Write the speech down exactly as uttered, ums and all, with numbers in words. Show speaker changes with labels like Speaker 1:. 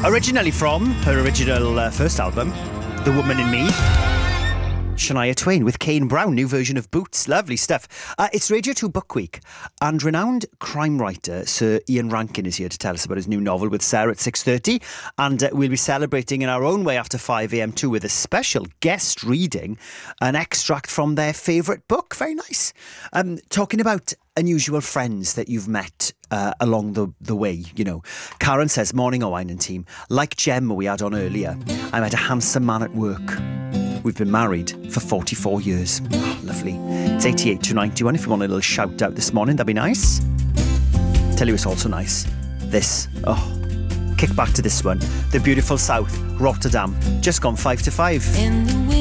Speaker 1: Originally from her original uh, first album, The Woman in Me, Shania Twain with Kane Brown, new version of Boots. Lovely stuff. Uh, it's Radio two Book Week, and renowned crime writer Sir Ian Rankin is here to tell us about his new novel with Sarah at six thirty, and uh, we'll be celebrating in our own way after five a.m. too, with a special guest reading an extract from their favourite book. Very nice. Um, talking about unusual friends that you've met uh, along the, the way, you know. Karen says, morning, Owain and team. Like Gemma we had on earlier, I met a handsome man at work. We've been married for forty-four years. Oh, lovely. It's eighty-eight to ninety-one. If you want a little shout out this morning, that'd be nice. Tell you it's also nice. This. Oh, kick back to this one. The beautiful South, Rotterdam. Just gone five to five.
Speaker 2: In the